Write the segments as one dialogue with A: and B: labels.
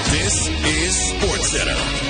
A: This is SportsCenter.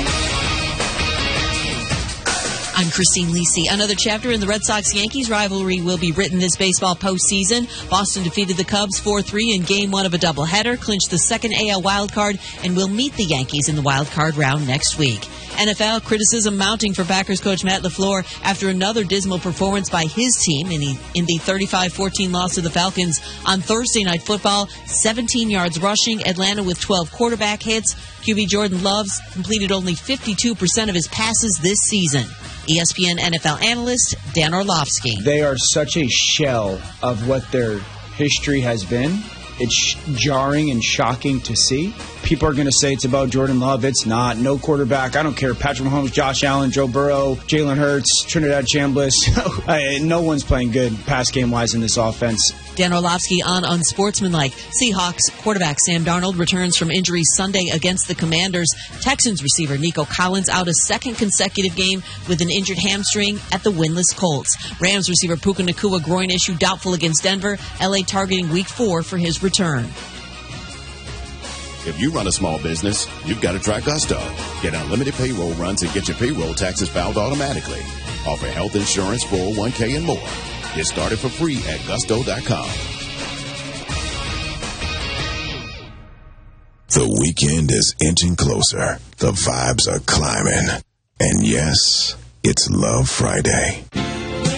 B: I'm Christine Lisi. Another chapter in the Red Sox-Yankees rivalry will be written this baseball postseason. Boston defeated the Cubs 4-3 in Game 1 of a doubleheader, clinched the second AL wildcard, and will meet the Yankees in the wildcard round next week. NFL criticism mounting for Packers coach Matt LaFleur after another dismal performance by his team in the 35-14 loss to the Falcons on Thursday Night Football. 17 yards rushing, Atlanta with 12 quarterback hits. QB Jordan Love completed only 52% of his passes this season. ESPN NFL analyst Dan Orlovsky.
C: They are such a shell of what their history has been. It's jarring and shocking to see. People are going to say it's about Jordan Love. It's not. No quarterback. I don't care. Patrick Mahomes, Josh Allen, Joe Burrow, Jalen Hurts, Trinidad Chambliss. No one's playing good pass game-wise in this offense.
B: Dan Orlovsky on Unsportsmanlike. Seahawks quarterback Sam Darnold returns from injury Sunday against the Commanders. Texans receiver Nico Collins out a second consecutive game with an injured hamstring at the winless Colts. Rams receiver Puka Nacua groin issue doubtful against Denver. LA targeting Week 4 for his return.
A: If you run a small business, you've got to try Gusto. Get unlimited payroll runs and get your payroll taxes filed automatically. Offer health insurance, 401k, and more. Get started for free at gusto.com.
D: The weekend is inching closer. The vibes are climbing. And yes, it's Love Friday.